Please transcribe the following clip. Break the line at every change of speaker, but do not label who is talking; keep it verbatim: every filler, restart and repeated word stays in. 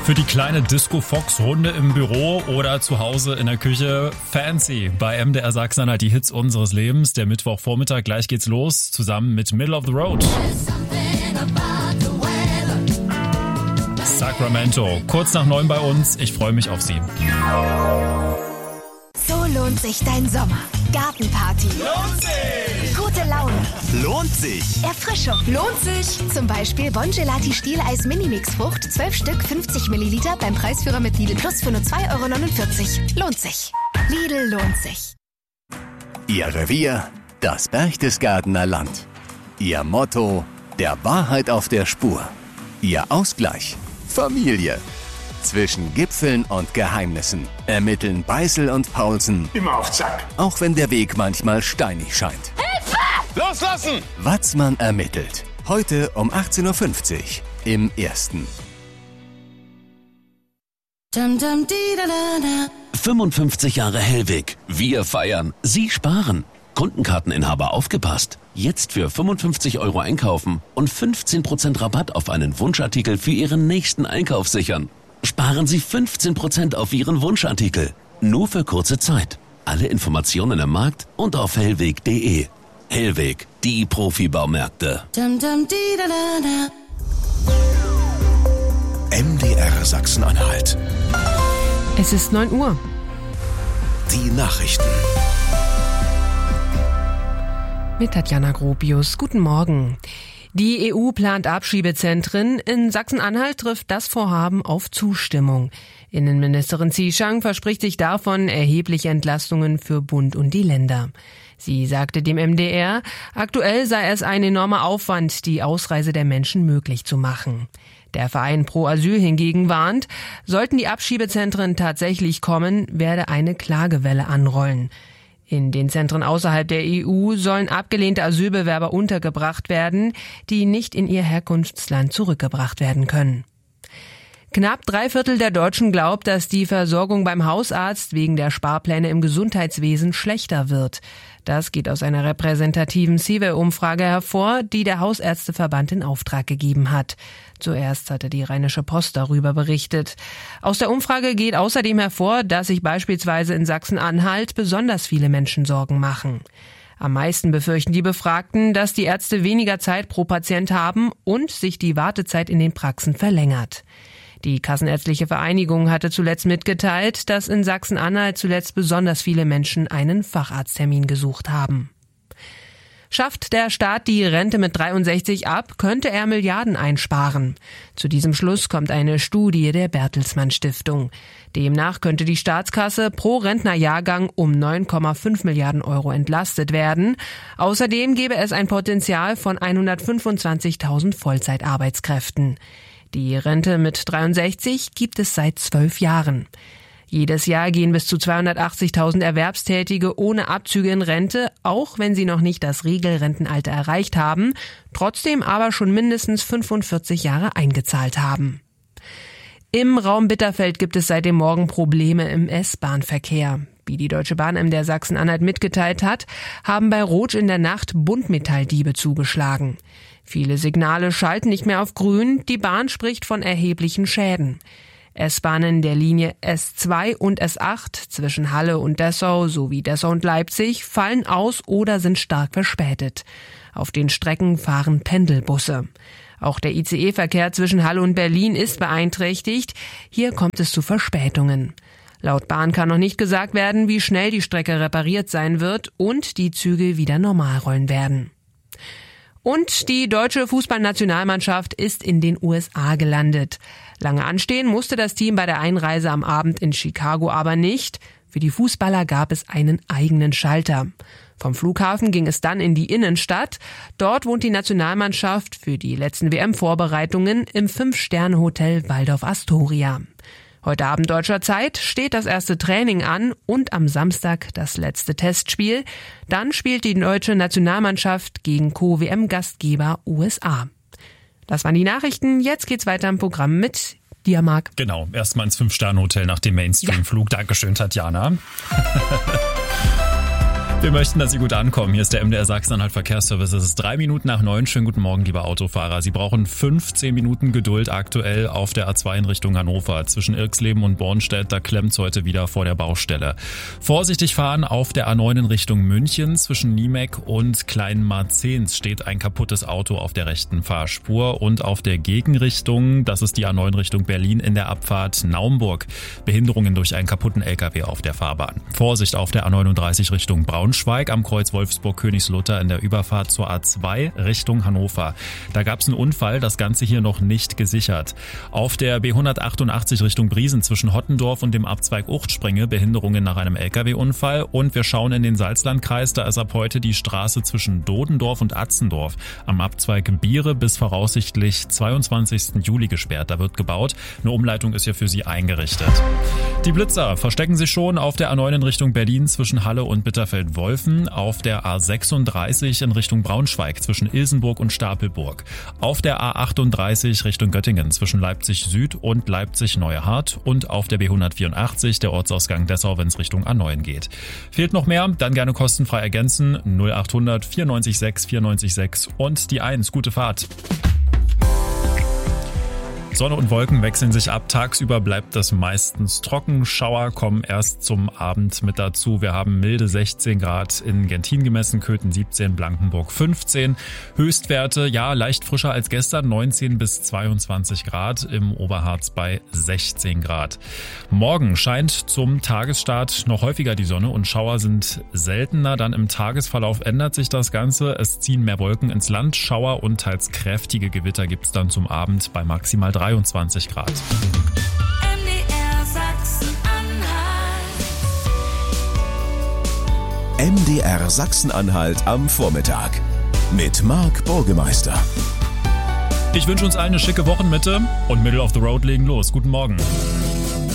Für die kleine Disco-Fox-Runde im Büro oder zu Hause in der Küche fancy. Bei M D R Sachsen-Anhalt die Hits unseres Lebens. Der Mittwochvormittag, gleich geht's los, zusammen mit Middle of the Road. Sacramento, kurz nach neun bei uns. Ich freue mich auf Sie.
So lohnt sich dein Sommer. Gartenparty.
Lohnt sich!
Gute Laune.
Lohnt sich!
Erfrischung. Lohnt sich! Zum Beispiel Bongelati Stieleis Minimix Frucht, zwölf Stück, fünfzig Milliliter beim Preisführer mit Lidl Plus für nur zwei Euro neunundvierzig. Lohnt sich. Lidl lohnt sich.
Ihr Revier, das Berchtesgadener Land. Ihr Motto, der Wahrheit auf der Spur. Ihr Ausgleich, Familie. Zwischen Gipfeln und Geheimnissen ermitteln Beißel und Paulsen.
Immer auf Zack.
Auch wenn der Weg manchmal steinig scheint.
Hilfe! Loslassen!
Watzmann ermittelt. Heute um achtzehn Uhr fünfzig im Ersten.
fünfundfünfzig Jahre Hellweg. Wir feiern. Sie sparen. Kundenkarteninhaber aufgepasst. Jetzt für fünfundfünfzig Euro einkaufen und fünfzehn Prozent Rabatt auf einen Wunschartikel für Ihren nächsten Einkauf sichern. Sparen Sie fünfzehn Prozent auf Ihren Wunschartikel. Nur für kurze Zeit. Alle Informationen im Markt und auf hellweg punkt de. Hellweg, die Profibaumärkte.
M D R Sachsen-Anhalt.
Es ist neun Uhr.
Die Nachrichten.
Mit Tatjana Gropius. Guten Morgen. Die E U plant Abschiebezentren. In Sachsen-Anhalt trifft das Vorhaben auf Zustimmung. Innenministerin Zieschang verspricht sich davon erhebliche Entlastungen für Bund und die Länder. Sie sagte dem M D R, aktuell sei es ein enormer Aufwand, die Ausreise der Menschen möglich zu machen. Der Verein Pro Asyl hingegen warnt, sollten die Abschiebezentren tatsächlich kommen, werde eine Klagewelle anrollen. In den Zentren außerhalb der E U sollen abgelehnte Asylbewerber untergebracht werden, die nicht in ihr Herkunftsland zurückgebracht werden können. Knapp drei Viertel der Deutschen glaubt, dass die Versorgung beim Hausarzt wegen der Sparpläne im Gesundheitswesen schlechter wird. Das geht aus einer repräsentativen C W E-Umfrage hervor, die der Hausärzteverband in Auftrag gegeben hat. Zuerst hatte die Rheinische Post darüber berichtet. Aus der Umfrage geht außerdem hervor, dass sich beispielsweise in Sachsen-Anhalt besonders viele Menschen Sorgen machen. Am meisten befürchten die Befragten, dass die Ärzte weniger Zeit pro Patient haben und sich die Wartezeit in den Praxen verlängert. Die Kassenärztliche Vereinigung hatte zuletzt mitgeteilt, dass in Sachsen-Anhalt zuletzt besonders viele Menschen einen Facharzttermin gesucht haben. Schafft der Staat die Rente mit dreiundsechzig ab, könnte er Milliarden einsparen. Zu diesem Schluss kommt eine Studie der Bertelsmann Stiftung. Demnach könnte die Staatskasse pro Rentnerjahrgang um neun Komma fünf Milliarden Euro entlastet werden. Außerdem gäbe es ein Potenzial von hundertfünfundzwanzigtausend Vollzeitarbeitskräften. Die Rente mit dreiundsechzig gibt es seit zwölf Jahren. Jedes Jahr gehen bis zu zweihundertachtzigtausend Erwerbstätige ohne Abzüge in Rente, auch wenn sie noch nicht das Regelrentenalter erreicht haben, trotzdem aber schon mindestens fünfundvierzig Jahre eingezahlt haben. Im Raum Bitterfeld gibt es seit dem Morgen Probleme im S-Bahn-Verkehr. Wie die Deutsche Bahn M D R Sachsen-Anhalt mitgeteilt hat, haben bei Rotsch in der Nacht Buntmetalldiebe zugeschlagen. Viele Signale schalten nicht mehr auf grün, die Bahn spricht von erheblichen Schäden. S-Bahnen der Linie S zwei und S acht zwischen Halle und Dessau sowie Dessau und Leipzig fallen aus oder sind stark verspätet. Auf den Strecken fahren Pendelbusse. Auch der I C E-Verkehr zwischen Halle und Berlin ist beeinträchtigt. Hier kommt es zu Verspätungen. Laut Bahn kann noch nicht gesagt werden, wie schnell die Strecke repariert sein wird und die Züge wieder normal rollen werden. Und die deutsche Fußballnationalmannschaft ist in den U S A gelandet. Lange anstehen musste das Team bei der Einreise am Abend in Chicago aber nicht. Für die Fußballer gab es einen eigenen Schalter. Vom Flughafen ging es dann in die Innenstadt. Dort wohnt die Nationalmannschaft für die letzten W M-Vorbereitungen im Fünf-Sterne-Hotel Waldorf Astoria. Heute Abend deutscher Zeit steht das erste Training an und am Samstag das letzte Testspiel. Dann spielt die deutsche Nationalmannschaft gegen Co-W M-Gastgeber U S A. Das waren die Nachrichten. Jetzt geht's weiter im Programm mit dir, Marc.
Genau, erstmal ins Fünf-Sterne-Hotel nach dem Mainstream-Flug. Ja. Dankeschön, Tatjana. Wir möchten, dass Sie gut ankommen. Hier ist der M D R Sachsen-Anhalt Verkehrsservice. Es ist drei Minuten nach neun. Schönen guten Morgen, liebe Autofahrer. Sie brauchen fünfzehn Minuten Geduld aktuell auf der A zwei in Richtung Hannover. Zwischen Irxleben und Bornstedt, da klemmt's heute wieder vor der Baustelle. Vorsichtig fahren auf der A neun in Richtung München. Zwischen Niemek und Kleinmarzens steht ein kaputtes Auto auf der rechten Fahrspur. Und auf der Gegenrichtung, das ist die A neun Richtung Berlin in der Abfahrt Naumburg. Behinderungen durch einen kaputten L K W auf der Fahrbahn. Vorsicht auf der A neununddreißig Richtung Braunschweig. Schweig am Kreuz Wolfsburg-Königslutter in der Überfahrt zur A zwei Richtung Hannover. Da gab es einen Unfall, das Ganze hier noch nicht gesichert. Auf der B hundertachtundachtzig Richtung Briesen zwischen Hottendorf und dem Abzweig Uchtspringe Behinderungen nach einem L K W-Unfall. Und wir schauen in den Salzlandkreis, da ist ab heute die Straße zwischen Dodendorf und Atzendorf am Abzweig Biere bis voraussichtlich zweiundzwanzigsten Juli gesperrt. Da wird gebaut. Eine Umleitung ist hier für Sie eingerichtet. Die Blitzer verstecken sich schon auf der A neun in Richtung Berlin zwischen Halle und Bitterfeld-Wolfen, auf der A sechsunddreißig in Richtung Braunschweig zwischen Ilsenburg und Stapelburg, auf der A achtunddreißig Richtung Göttingen zwischen Leipzig Süd und Leipzig Neuhardt und auf der B hundertvierundachtzig der Ortsausgang Dessau, wenn es Richtung A neun geht. Fehlt noch mehr? Dann gerne kostenfrei ergänzen null achthundert vierundneunzig sechs vierundneunzig sechs und die eins. Gute Fahrt. Sonne und Wolken wechseln sich ab. Tagsüber bleibt das meistens trocken. Schauer kommen erst zum Abend mit dazu. Wir haben milde sechzehn Grad in Gentin gemessen, Köthen siebzehn, Blankenburg fünfzehn. Höchstwerte, ja, leicht frischer als gestern, neunzehn bis zweiundzwanzig Grad. Im Oberharz bei sechzehn Grad. Morgen scheint zum Tagesstart noch häufiger die Sonne und Schauer sind seltener. Dann im Tagesverlauf ändert sich das Ganze. Es ziehen mehr Wolken ins Land. Schauer und teils kräftige Gewitter gibt's dann zum Abend bei maximal dreiundzwanzig Grad.
M D R Sachsen-Anhalt.
M D R Sachsen-Anhalt am Vormittag mit Marc Burgemeister.
Ich wünsche uns allen eine schicke Wochenmitte und Middle of the Road legen los. Guten Morgen.